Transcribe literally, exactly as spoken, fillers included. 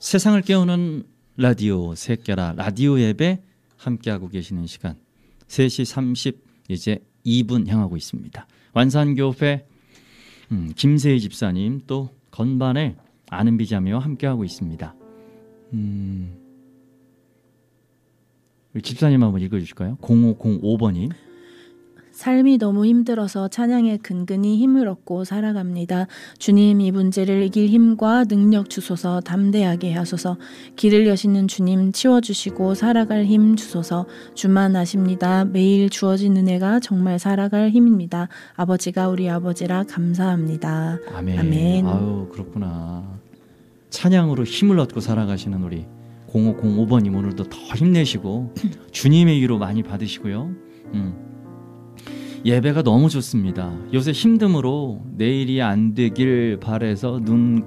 세상을 깨우는 라디오 새끼라 라디오 예배 함께하고 계시는 시간 세 시 삼십 이제 이 분 향하고 있습니다. 완산교회 음, 김세희 집사님 또 건반의 아는 비자매와 함께하고 있습니다. 음, 우리 집사님 한번 읽어주실까요? 공오공오 번님. 삶이 너무 힘들어서 찬양에 근근히 힘을 얻고 살아갑니다. 주님, 이 문제를 이길 힘과 능력 주소서. 담대하게 하소서. 길을 여시는 주님, 치워주시고 살아갈 힘 주소서. 주만 아십니다. 매일 주어진 은혜가 정말 살아갈 힘입니다. 아버지가 우리 아버지라 감사합니다. 아멘. 아멘. 아유, 그렇구나. 찬양으로 힘을 얻고 살아가시는 우리 공오공오 번님 오늘도 더 힘내시고 주님의 위로 많이 받으시고요. 음. 예배가 너무 좋습니다. 요새 힘듦으로 내일이 안 되길 바래서 눈